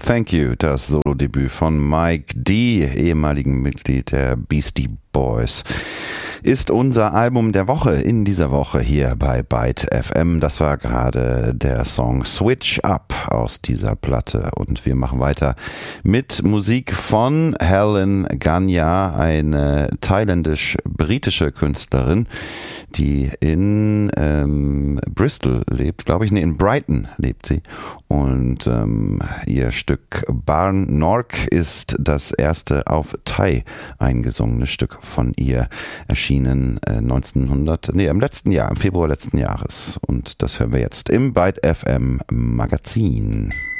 Thank You, das Solo-Debüt von Mike D., ehemaligen Mitglied der Beastie Boys, ist unser Album der Woche in dieser Woche hier bei Byte FM. Das war gerade der Song Switch Up aus dieser Platte und wir machen weiter mit Musik von Helen Ganya, eine thailändisch-britische Künstlerin, die in Bristol lebt, glaube ich, in Brighton lebt sie, und ihr Stück Barn Nork ist das erste auf Thai eingesungene Stück von ihr, erschienen im letzten Jahr, im Februar letzten Jahres, und das hören wir jetzt im Byte FM Magazin.